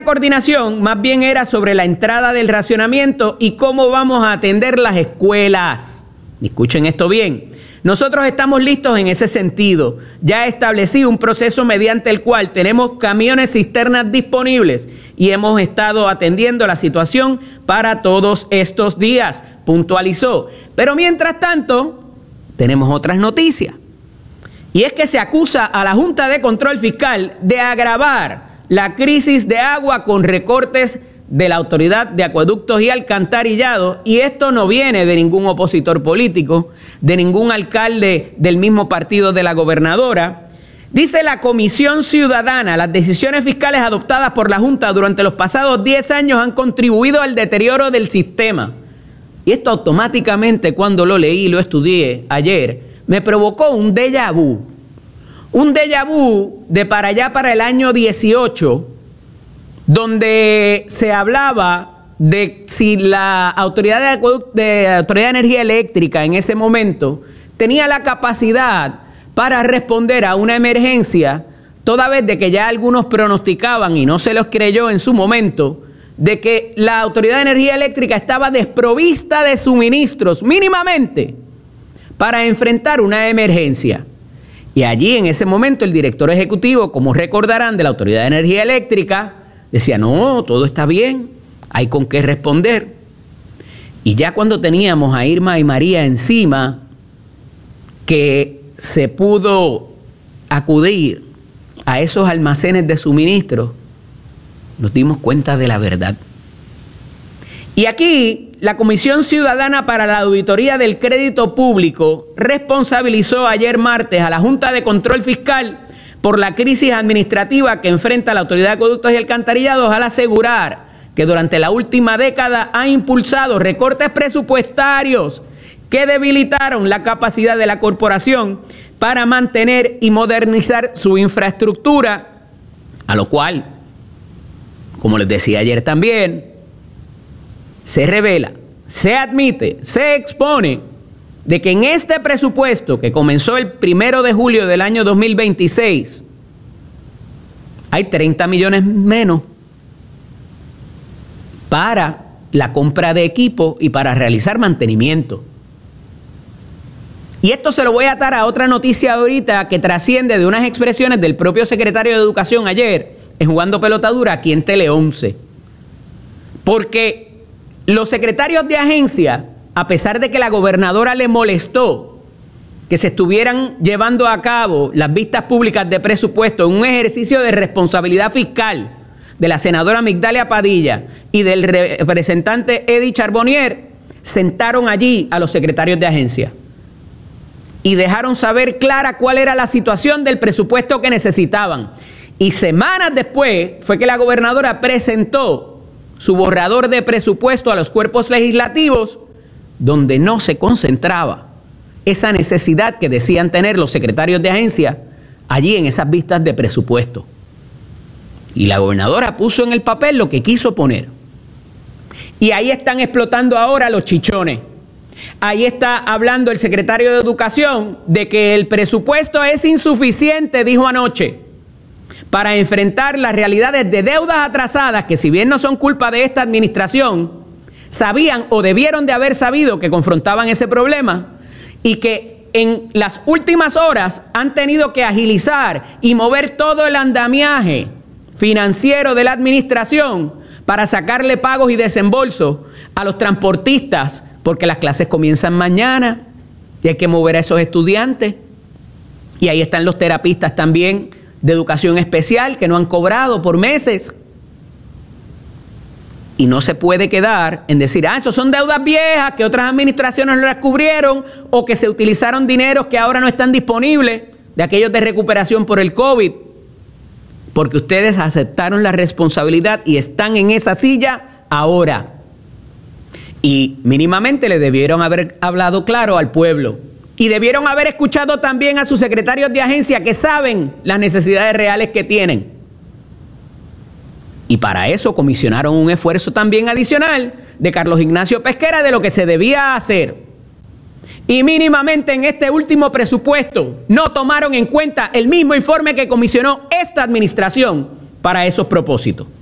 coordinación más bien era sobre la entrada del racionamiento y cómo vamos a atender las escuelas. Escuchen esto bien. Nosotros estamos listos en ese sentido. Ya establecí un proceso mediante el cual tenemos camiones cisternas disponibles y hemos estado atendiendo la situación para todos estos días, puntualizó. Pero mientras tanto, tenemos otras noticias. Y es que se acusa a la Junta de Control Fiscal de agravar la crisis de agua con recortes de la Autoridad de Acueductos y Alcantarillado, y esto no viene de ningún opositor político, de ningún alcalde del mismo partido de la gobernadora. Dice la Comisión Ciudadana, las decisiones fiscales adoptadas por la Junta durante los pasados 10 años han contribuido al deterioro del sistema. Y esto automáticamente, cuando lo leí y lo estudié ayer, me provocó un déjà vu. Un déjà vu de para allá, para el año 18, donde se hablaba de si la Autoridad de Energía Eléctrica en ese momento tenía la capacidad para responder a una emergencia, toda vez de que ya algunos pronosticaban, y no se los creyó en su momento, de que la Autoridad de Energía Eléctrica estaba desprovista de suministros mínimamente para enfrentar una emergencia. Y allí en ese momento el director ejecutivo, como recordarán, de la Autoridad de Energía Eléctrica, decía, no, todo está bien, hay con qué responder. Y ya cuando teníamos a Irma y María encima, que se pudo acudir a esos almacenes de suministro, nos dimos cuenta de la verdad. Y aquí la Comisión Ciudadana para la Auditoría del Crédito Público responsabilizó ayer martes a la Junta de Control Fiscal por la crisis administrativa que enfrenta la Autoridad de Acueductos y Alcantarillados, al asegurar que durante la última década ha impulsado recortes presupuestarios que debilitaron la capacidad de la corporación para mantener y modernizar su infraestructura, a lo cual, como les decía ayer también, se revela, se admite, se expone de que en este presupuesto que comenzó el 1 de julio del año 2026, hay 30 millones menos para la compra de equipo y para realizar mantenimiento. Y esto se lo voy a atar a otra noticia ahorita que trasciende de unas expresiones del propio secretario de Educación ayer en Jugando Pelota Dura aquí en Tele 11. Porque los secretarios de agencia, a pesar de que la gobernadora le molestó que se estuvieran llevando a cabo las vistas públicas de presupuesto en un ejercicio de responsabilidad fiscal de la senadora Migdalia Padilla y del representante Eddie Charbonnier, sentaron allí a los secretarios de agencia y dejaron saber clara cuál era la situación del presupuesto que necesitaban. Y semanas después fue que la gobernadora presentó su borrador de presupuesto a los cuerpos legislativos, donde no se concentraba esa necesidad que decían tener los secretarios de agencia allí en esas vistas de presupuesto. Y la gobernadora puso en el papel lo que quiso poner. Y ahí están explotando ahora los chichones. Ahí está hablando el secretario de Educación de que el presupuesto es insuficiente, dijo anoche, para enfrentar las realidades de deudas atrasadas que, si bien no son culpa de esta administración, sabían o debieron de haber sabido que confrontaban ese problema y que en las últimas horas han tenido que agilizar y mover todo el andamiaje financiero de la administración para sacarle pagos y desembolsos a los transportistas, porque las clases comienzan mañana y hay que mover a esos estudiantes. Y ahí están los terapistas también de educación especial que no han cobrado por meses. Y no se puede quedar en decir, esos son deudas viejas que otras administraciones no las cubrieron o que se utilizaron dineros que ahora no están disponibles, de aquellos de recuperación por el COVID, porque ustedes aceptaron la responsabilidad y están en esa silla ahora. Y mínimamente le debieron haber hablado claro al pueblo. Y debieron haber escuchado también a sus secretarios de agencia que saben las necesidades reales que tienen. Y para eso comisionaron un esfuerzo también adicional de Carlos Ignacio Pesquera de lo que se debía hacer. Y mínimamente en este último presupuesto no tomaron en cuenta el mismo informe que comisionó esta administración para esos propósitos.